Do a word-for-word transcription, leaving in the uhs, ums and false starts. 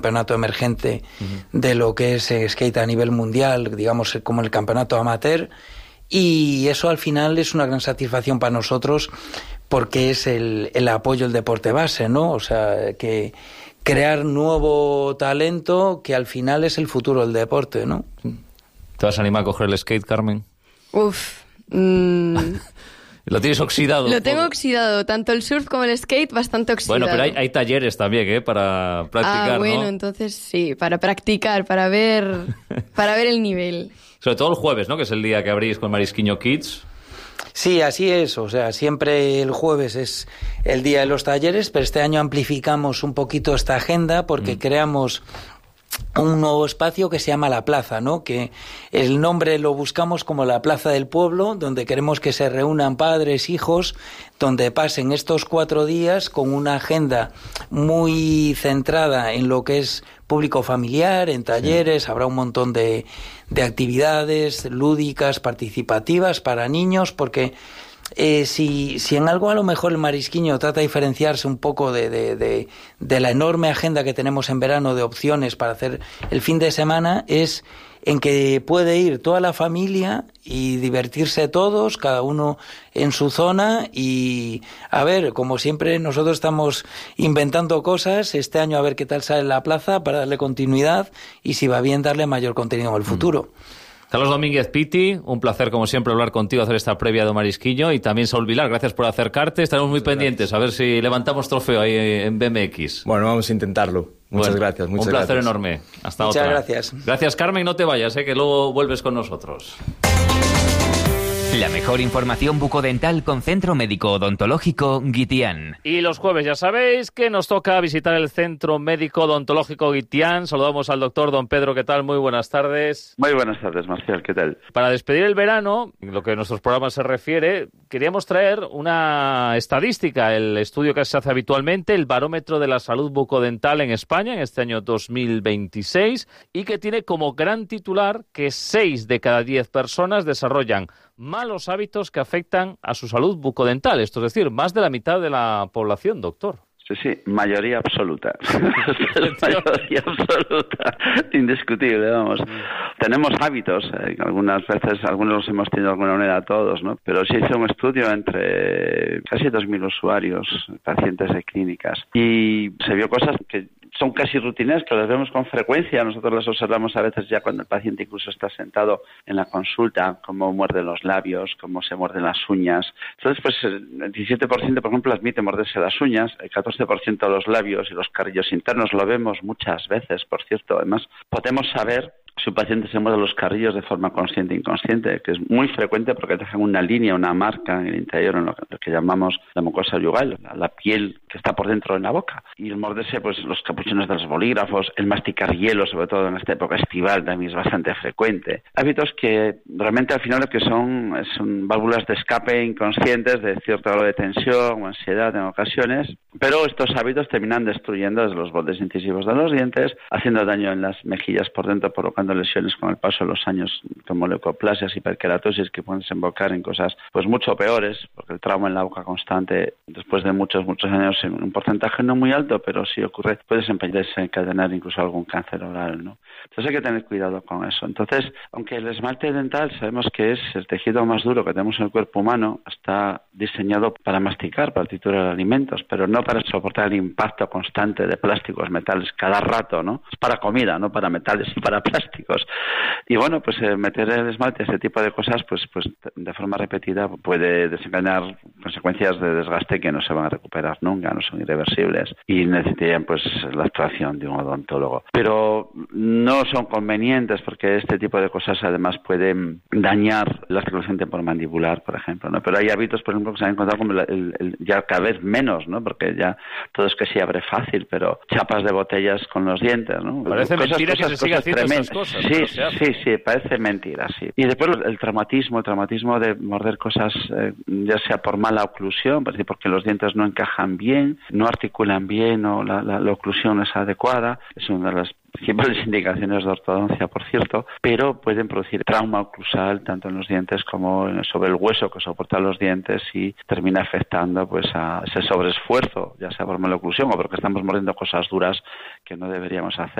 campeonato emergente uh-huh. de lo que es skate a nivel mundial, digamos como el campeonato amateur, y eso al final es una gran satisfacción para nosotros porque es el, el apoyo al deporte base, ¿no? O sea, que crear nuevo talento que al final es el futuro del deporte, ¿no? ¿Te vas a animar a coger el skate, Carmen? Uf. Mmm... ¿Lo tienes oxidado? Lo tengo oxidado, tanto el surf como el skate bastante oxidado. Bueno, pero hay, hay talleres también, ¿eh? Para practicar, ah, bueno, ¿no? entonces sí, para practicar, para ver, para ver el nivel. Sobre todo el jueves, ¿no? Que es el día que abrís con Marisquiño Kids. Sí, así es, o sea, siempre el jueves es el día de los talleres, pero este año amplificamos un poquito esta agenda porque mm. creamos un nuevo espacio que se llama La Plaza, ¿no? Que el nombre lo buscamos como la Plaza del Pueblo, donde queremos que se reúnan padres, hijos, donde pasen estos cuatro días con una agenda muy centrada en lo que es público familiar, en talleres, sí. Habrá un montón de, de actividades lúdicas, participativas para niños, porque Eh, si, si en algo a lo mejor el Marisquiño trata de diferenciarse un poco de, de, de, de la enorme agenda que tenemos en verano de opciones para hacer el fin de semana, es en que puede ir toda la familia y divertirse todos, cada uno en su zona, y a ver, como siempre nosotros estamos inventando cosas, este año a ver qué tal sale la plaza para darle continuidad y si va bien darle mayor contenido en el futuro. Mm. Carlos Domínguez Piti, un placer como siempre hablar contigo, hacer esta previa de Marisquiño, y también Saúl Vilar, gracias por acercarte, estaremos muy Muchas pendientes, gracias. A ver si levantamos trofeo ahí en B M X. Bueno, vamos a intentarlo. Muchas bueno, gracias. Muchas un placer gracias. enorme. Hasta Muchas otra. gracias. Gracias, Carmen, no te vayas, eh, que luego vuelves con nosotros. La mejor información bucodental con Centro Médico Odontológico Guitián. Y los jueves ya sabéis que nos toca visitar el Centro Médico Odontológico Guitián. Saludamos al doctor don Pedro, ¿qué tal? Muy buenas tardes. Muy buenas tardes, Marcial, ¿qué tal? Para despedir el verano, en lo que a nuestros programas se refiere, queríamos traer una estadística, el estudio que se hace habitualmente, el barómetro de la salud bucodental en España en este año dos mil veintiséis, y que tiene como gran titular que seis de cada diez personas desarrollan malos hábitos que afectan a su salud bucodental. Esto es decir, más de la mitad de la población, doctor. Sí, sí, mayoría absoluta. Mayoría absoluta, indiscutible, vamos. Tenemos hábitos, eh, algunas veces, algunos los hemos tenido de alguna manera todos, ¿no? Pero se hizo un estudio entre casi dos mil usuarios, pacientes de clínicas, y se vio cosas que son casi rutinas, que las vemos con frecuencia. Nosotros las observamos a veces ya cuando el paciente incluso está sentado en la consulta, cómo muerde los labios, cómo se muerden las uñas. Entonces, pues el diecisiete por ciento, por ejemplo, admite morderse las uñas, el catorce por ciento los labios y los carrillos internos, lo vemos muchas veces, por cierto. Además, podemos saber si un paciente se muerde los carrillos de forma consciente e inconsciente, que es muy frecuente porque dejan una línea, una marca en el interior, en lo que, lo que llamamos la mucosa yugal, la, la piel que está por dentro de la boca. Y el morderse, pues los capuchones de los bolígrafos, el masticar hielo, sobre todo en esta época estival, también es bastante frecuente. Hábitos que realmente al final lo que son son válvulas de escape inconscientes de cierto grado de tensión o ansiedad en ocasiones, pero estos hábitos terminan destruyendo desde los bordes incisivos de los dientes, haciendo daño en las mejillas por dentro, provocando lesiones con el paso de los años como leucoplasias, hiperkeratosis, que pueden desembocar en cosas pues mucho peores, porque el trauma en la boca constante después de muchos, muchos años, en un porcentaje no muy alto, pero si ocurre, puede desencadenar incluso algún cáncer oral, ¿no? Entonces hay que tener cuidado con eso. Entonces, aunque el esmalte dental sabemos que es el tejido más duro que tenemos en el cuerpo humano, está diseñado para masticar, para triturar alimentos, pero no para soportar el impacto constante de plásticos, metales cada rato, ¿no? Es para comida, no para metales y para plásticos. Y bueno, pues eh, meter el esmalte, ese tipo de cosas, pues pues de forma repetida puede desencadenar consecuencias de desgaste que no se van a recuperar nunca, no son irreversibles y necesitarían pues la actuación de un odontólogo. Pero no son convenientes porque este tipo de cosas además pueden dañar la articulación temporomandibular, por ejemplo, ¿no? Pero hay hábitos, por ejemplo, que se han encontrado como el, el, el, ya cada vez menos, ¿no? Porque ya todo es que se abre fácil, pero chapas de botellas con los dientes, ¿no? Parece cosas, mentira cosas, que se siga haciendo tremendas. esas cosas. Sí, sí, sí, parece mentira, sí. Y después el traumatismo, el traumatismo de morder cosas, eh, ya sea por mala oclusión, porque los dientes no encajan bien, no articulan bien o la, la, la oclusión es adecuada, es una de las siempre las indicaciones de ortodoncia, por cierto, pero pueden producir trauma oclusal tanto en los dientes como sobre el hueso que soportan los dientes y termina afectando pues a ese sobreesfuerzo, ya sea por maloclusión o porque estamos mordiendo cosas duras que no deberíamos hacer.